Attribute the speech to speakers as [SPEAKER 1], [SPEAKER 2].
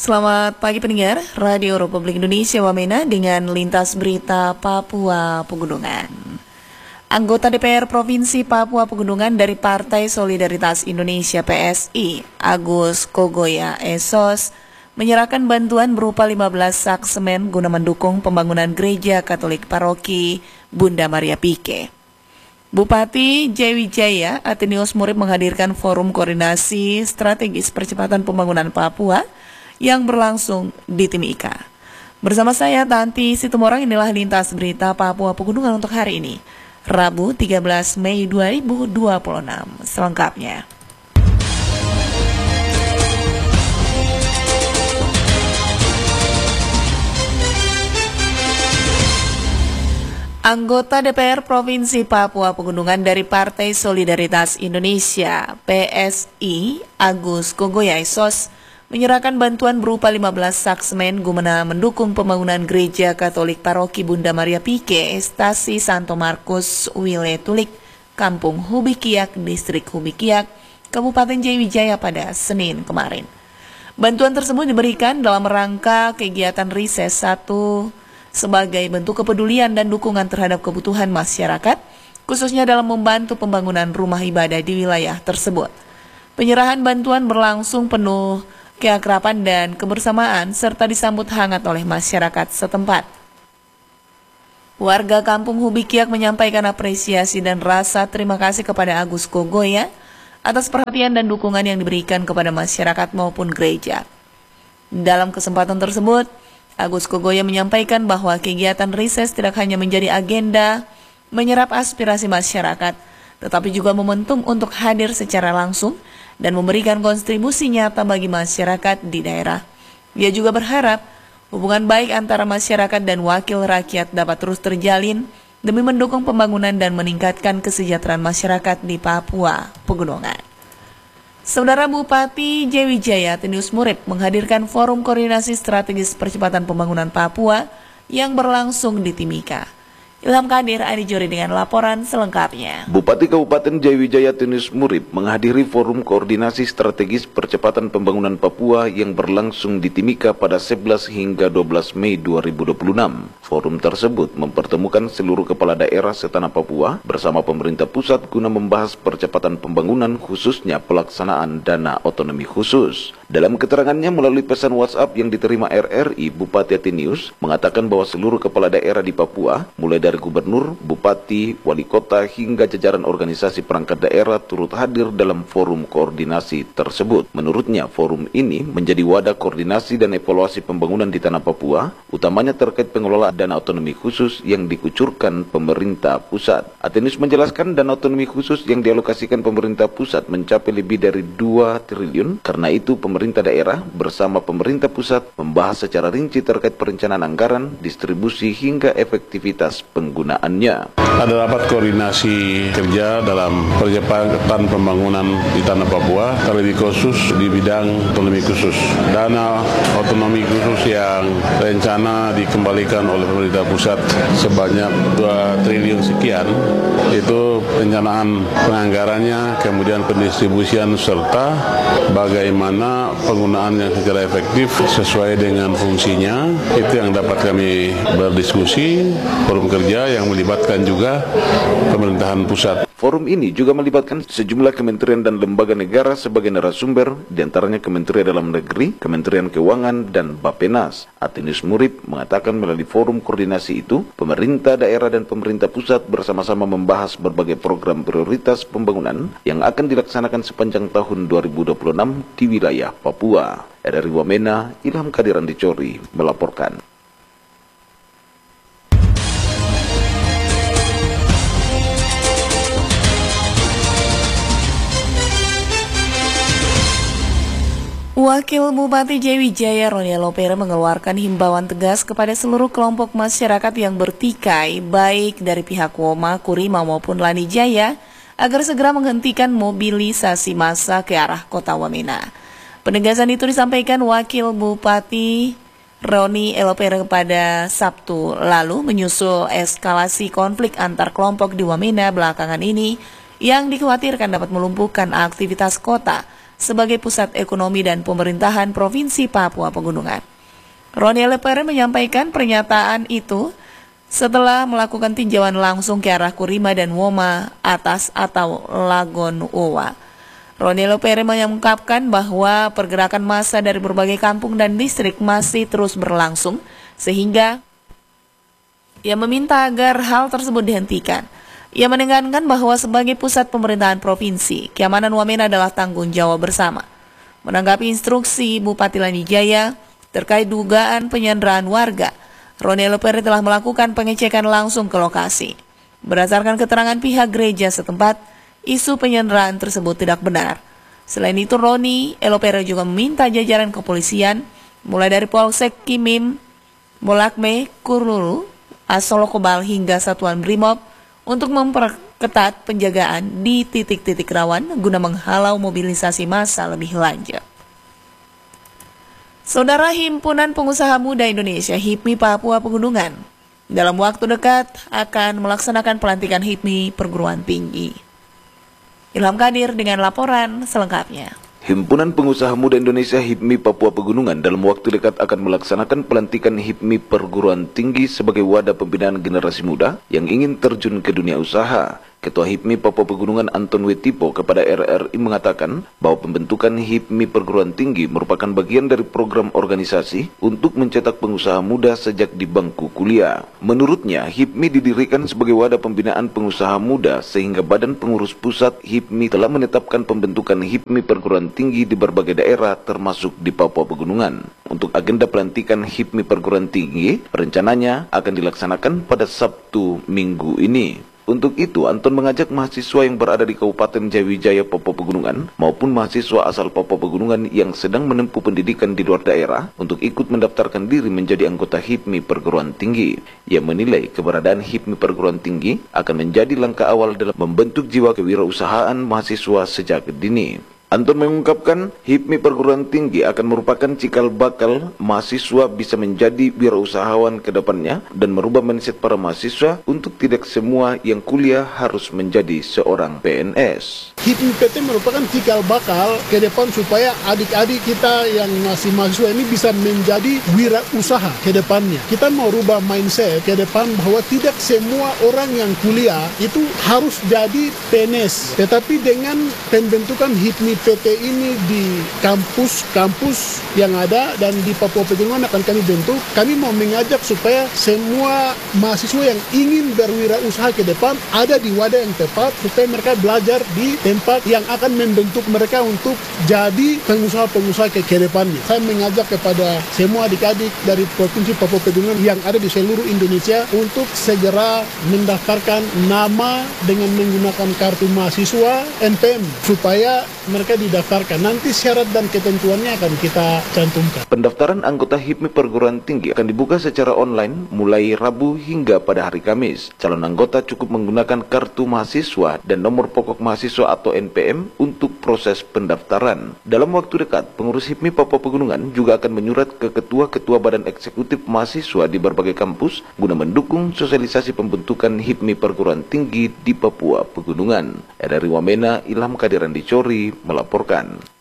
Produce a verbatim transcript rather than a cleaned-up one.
[SPEAKER 1] Selamat pagi pendengar Radio Republik Indonesia Wamena dengan lintas berita Papua Pegunungan. Anggota D P R Provinsi Papua Pegunungan dari Partai Solidaritas Indonesia P S I, Agus Kogoya Esos, menyerahkan bantuan berupa lima belas sak semen guna mendukung pembangunan Gereja Katolik Paroki Bunda Maria Pike. Bupati Jayawijaya Athenius Murib menghadirkan forum koordinasi strategis percepatan pembangunan Papua yang berlangsung di Timika. Bersama saya Tanti Situmorang, inilah lintas berita Papua Pegunungan untuk hari ini, Rabu tiga belas Mei dua ribu dua puluh enam. Selengkapnya. Anggota D P R Provinsi Papua Pegunungan dari Partai Solidaritas Indonesia P S I, Agus Kogoya Esos, menyerahkan bantuan berupa lima belas sak semen guna mendukung pembangunan Gereja Katolik Paroki Bunda Maria Pike, Stasi Santo Markus Wiletulik, Kampung Hubikiak, Distrik Hubikiak, Kabupaten Jayawijaya pada Senin kemarin. Bantuan tersebut diberikan dalam rangka kegiatan Rises satu sebagai bentuk kepedulian dan dukungan terhadap kebutuhan masyarakat, khususnya dalam membantu pembangunan rumah ibadah di wilayah tersebut. Penyerahan bantuan berlangsung penuh keakraban dan kebersamaan serta disambut hangat oleh masyarakat setempat. Warga Kampung Hubikiak menyampaikan apresiasi dan rasa terima kasih kepada Agus Kogoya atas perhatian dan dukungan yang diberikan kepada masyarakat maupun gereja. Dalam kesempatan tersebut, Agus Kogoya menyampaikan bahwa kegiatan Rises tidak hanya menjadi agenda menyerap aspirasi masyarakat, tetapi juga momentum untuk hadir secara langsung dan memberikan kontribusi nyata bagi masyarakat di daerah. Dia juga berharap hubungan baik antara masyarakat dan wakil rakyat dapat terus terjalin demi mendukung pembangunan dan meningkatkan kesejahteraan masyarakat di Papua Pegunungan. Saudara Bupati Jayawijaya Athenius Murib menghadirkan forum koordinasi strategis percepatan pembangunan Papua yang berlangsung di Timika. Ilham Kadir, Adi Jori dengan laporan selengkapnya.
[SPEAKER 2] Bupati Kabupaten Jayawijaya Athenius Murib menghadiri forum koordinasi strategis percepatan pembangunan Papua yang berlangsung di Timika pada sebelas hingga dua belas Mei dua ribu dua puluh enam. Forum tersebut mempertemukan seluruh kepala daerah setanah Papua bersama pemerintah pusat guna membahas percepatan pembangunan, khususnya pelaksanaan dana otonomi khusus. Dalam keterangannya melalui pesan WhatsApp yang diterima R R I, Bupati Athenius mengatakan bahwa seluruh kepala daerah di Papua, mulai dari gubernur, bupati, wali kota, hingga jajaran organisasi perangkat daerah turut hadir dalam forum koordinasi tersebut. Menurutnya, forum ini menjadi wadah koordinasi dan evaluasi pembangunan di tanah Papua, utamanya terkait pengelolaan dana otonomi khusus yang dikucurkan pemerintah pusat. Athenius menjelaskan dana otonomi khusus yang dialokasikan pemerintah pusat mencapai lebih dari dua triliun, karena itu pemerintah daerah bersama pemerintah pusat membahas secara rinci terkait perencanaan anggaran, distribusi, hingga efektivitas penggunaannya.
[SPEAKER 3] Ada rapat koordinasi kerja dalam percepatan pembangunan di tanah Papua, terlebih khusus di bidang otonomi khusus. Dana otonomi khusus yang rencana dikembalikan oleh pemerintah pusat sebanyak dua triliun sekian, itu perencanaan penganggarannya, kemudian pendistribusian, serta bagaimana penggunaannya secara efektif sesuai dengan fungsinya. Itu yang dapat kami berdiskusi, forum kerja yang melibatkan juga pemerintahan pusat.
[SPEAKER 2] Forum ini juga melibatkan sejumlah kementerian dan lembaga negara sebagai narasumber, diantaranya Kementerian Dalam Negeri, Kementerian Keuangan, dan Bappenas. Athenius Murib mengatakan melalui forum koordinasi itu, pemerintah daerah dan pemerintah pusat bersama-sama membahas berbagai program prioritas pembangunan yang akan dilaksanakan sepanjang tahun dua ribu dua puluh enam di wilayah Papua. R R I Wamena, Ilham Kadir, Adi Jori melaporkan.
[SPEAKER 1] Wakil Bupati Jayawijaya Roni Lopere mengeluarkan himbauan tegas kepada seluruh kelompok masyarakat yang bertikai, baik dari pihak Woma, Kurima maupun Lani Jaya, agar segera menghentikan mobilisasi massa ke arah kota Wamena. Penegasan itu disampaikan Wakil Bupati Roni Lopere pada Sabtu lalu menyusul eskalasi konflik antar kelompok di Wamena belakangan ini yang dikhawatirkan dapat melumpuhkan aktivitas kota sebagai pusat ekonomi dan pemerintahan Provinsi Papua Pegunungan. Roni Lepere menyampaikan pernyataan itu setelah melakukan tinjauan langsung ke arah Kurima dan Woma Atas atau Lagon Owa. Roni Lepere mengungkapkan bahwa pergerakan massa dari berbagai kampung dan distrik masih terus berlangsung, sehingga ia meminta agar hal tersebut dihentikan. Ia menekankan bahwa sebagai pusat pemerintahan provinsi, keamanan Wamena adalah tanggung jawab bersama. Menanggapi instruksi Bupati Lanijaya terkait dugaan penyanderaan warga, Roni Lepere telah melakukan pengecekan langsung ke lokasi. Berdasarkan keterangan pihak gereja setempat, isu penyanderaan tersebut tidak benar. Selain itu, Roni Lepere juga meminta jajaran kepolisian, mulai dari Polsek Kimim, Molakme, Kurulu, Asolokobal hingga Satuan Brimob, untuk memperketat penjagaan di titik-titik rawan guna menghalau mobilisasi massa lebih lanjut. Saudara, Himpunan Pengusaha Muda Indonesia H I P M I Papua Pegunungan dalam waktu dekat akan melaksanakan pelantikan H I P M I perguruan tinggi. Ilham Kadir dengan laporan selengkapnya.
[SPEAKER 2] Himpunan Pengusaha Muda Indonesia H I P M I Papua Pegunungan dalam waktu dekat akan melaksanakan pelantikan H I P M I perguruan tinggi sebagai wadah pembinaan generasi muda yang ingin terjun ke dunia usaha. Ketua H I P M I Papua Pegunungan Anton Wetipo kepada R R I mengatakan bahwa pembentukan H I P M I perguruan tinggi merupakan bagian dari program organisasi untuk mencetak pengusaha muda sejak di bangku kuliah. Menurutnya, H I P M I didirikan sebagai wadah pembinaan pengusaha muda sehingga Badan Pengurus Pusat H I P M I telah menetapkan pembentukan H I P M I perguruan tinggi di berbagai daerah termasuk di Papua Pegunungan. Untuk agenda pelantikan H I P M I perguruan tinggi, rencananya akan dilaksanakan pada Sabtu minggu ini. Untuk itu, Anton mengajak mahasiswa yang berada di Kabupaten Jayawijaya Papua Pegunungan maupun mahasiswa asal Papua Pegunungan yang sedang menempuh pendidikan di luar daerah untuk ikut mendaftarkan diri menjadi anggota H I P M I perguruan tinggi. Ia menilai keberadaan H I P M I perguruan tinggi akan menjadi langkah awal dalam membentuk jiwa kewirausahaan mahasiswa sejak dini. Anton mengungkapkan H I P M I perguruan tinggi akan merupakan cikal bakal mahasiswa bisa menjadi wirausahawan ke depannya dan merubah mindset para mahasiswa untuk tidak semua yang kuliah harus menjadi seorang P N S.
[SPEAKER 4] H I P M I P T merupakan cikal bakal ke depan supaya adik-adik kita yang masih mahasiswa ini bisa menjadi wirausaha ke depannya. Kita mau rubah mindset ke depan bahwa tidak semua orang yang kuliah itu harus jadi P N S. Tetapi dengan pembentukan H I P M I P T ini di kampus-kampus yang ada dan di Papua Pegunungan akan kami bentuk, kami mau mengajak supaya semua mahasiswa yang ingin berwirausaha ke depan ada di wadah yang tepat supaya mereka belajar di tempat yang akan membentuk mereka untuk jadi pengusaha-pengusaha ke, ke depannya. Saya mengajak kepada semua adik-adik dari Provinsi Papua Pegunungan yang ada di seluruh Indonesia untuk segera mendaftarkan nama dengan menggunakan kartu mahasiswa N P M supaya mereka didaftarkan. Nanti syarat dan ketentuannya akan kita cantumkan.
[SPEAKER 2] Pendaftaran anggota H I P M I perguruan tinggi akan dibuka secara online mulai Rabu hingga pada hari Kamis. Calon anggota cukup menggunakan kartu mahasiswa dan nomor pokok mahasiswa atau N P M untuk proses pendaftaran. Dalam waktu dekat, pengurus H I P M I Papua Pegunungan juga akan menyurat ke ketua-ketua badan eksekutif mahasiswa di berbagai kampus guna mendukung sosialisasi pembentukan H I P M I perguruan tinggi di Papua Pegunungan. Dari Wamena, Ilham Kadiran Dicori melaporkan.